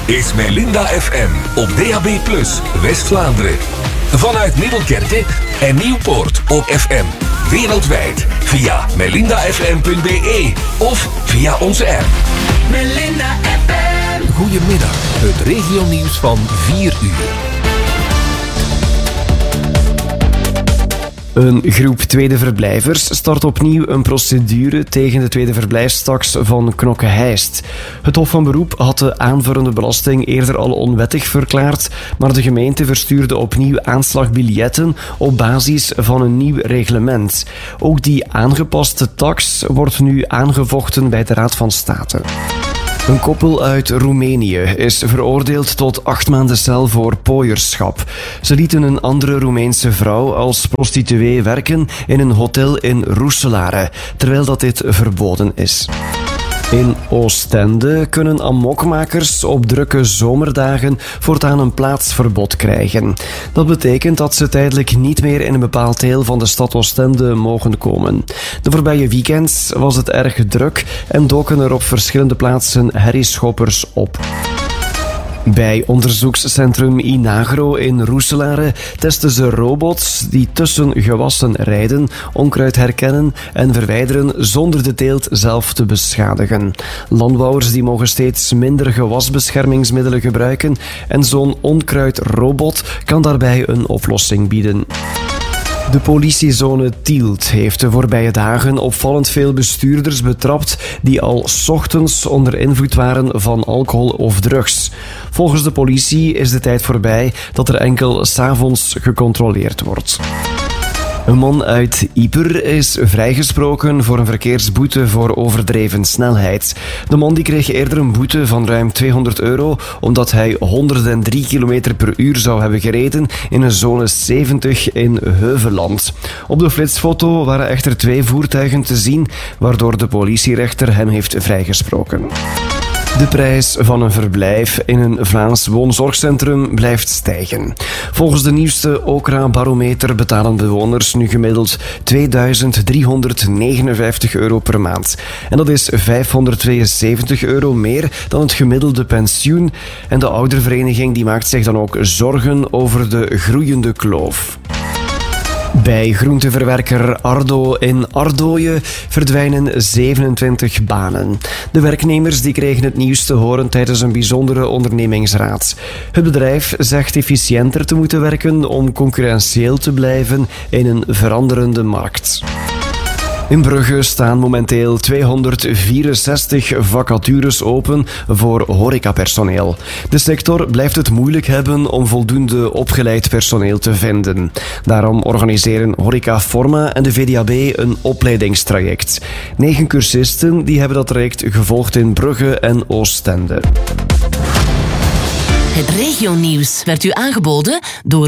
is Melinda FM op DAB+, West-Vlaanderen. Vanuit Middelkerke en Nieuwpoort op FM. Wereldwijd via melindafm.be of via onze app. Melinda FM. Goedemiddag, het regionieuws van 4 uur. Een groep tweede verblijvers start opnieuw een procedure tegen de tweede verblijfstaks van Knokke-Heist. Het Hof van Beroep had de aanvullende belasting eerder al onwettig verklaard, maar de gemeente verstuurde opnieuw aanslagbiljetten op basis van een nieuw reglement. Ook die aangepaste tax wordt nu aangevochten bij de Raad van State. Een koppel uit Roemenië is veroordeeld tot 8 maanden cel voor pooierschap. Ze lieten een andere Roemeense vrouw als prostituee werken in een hotel in Roeselare, terwijl dat dit verboden is. In Oostende kunnen amokmakers op drukke zomerdagen voortaan een plaatsverbod krijgen. Dat betekent dat ze tijdelijk niet meer in een bepaald deel van de stad Oostende mogen komen. De voorbije weekends was het erg druk en doken er op verschillende plaatsen herrieschoppers op. Bij onderzoekscentrum Inagro in Roeselare testen ze robots die tussen gewassen rijden, onkruid herkennen en verwijderen zonder de teelt zelf te beschadigen. Landbouwers die mogen steeds minder gewasbeschermingsmiddelen gebruiken en zo'n onkruidrobot kan daarbij een oplossing bieden. De politiezone Tielt heeft de voorbije dagen opvallend veel bestuurders betrapt die al 's ochtends onder invloed waren van alcohol of drugs. Volgens de politie is de tijd voorbij dat er enkel 's avonds gecontroleerd wordt. Een man uit Ieper is vrijgesproken voor een verkeersboete voor overdreven snelheid. De man die kreeg eerder een boete van ruim €200 omdat hij 103 km per uur zou hebben gereden in een zone 70 in Heuveland. Op de flitsfoto waren echter 2 voertuigen te zien, waardoor de politierechter hem heeft vrijgesproken. De prijs van een verblijf in een Vlaams woonzorgcentrum blijft stijgen. Volgens de nieuwste Okra-barometer betalen bewoners nu gemiddeld €2359 per maand. En dat is €572 meer dan het gemiddelde pensioen. En de oudervereniging die maakt zich dan ook zorgen over de groeiende kloof. Bij groenteverwerker Ardo in Ardooien verdwijnen 27 banen. De werknemers die kregen het nieuws te horen tijdens een bijzondere ondernemingsraad. Het bedrijf zegt efficiënter te moeten werken om concurrentieel te blijven in een veranderende markt. In Brugge staan momenteel 264 vacatures open voor horecapersoneel. De sector blijft het moeilijk hebben om voldoende opgeleid personeel te vinden. Daarom organiseren Horeca Forma en de VDAB een opleidingstraject. 9 cursisten die hebben dat traject gevolgd in Brugge en Oostende. Het regionieuws werd u aangeboden door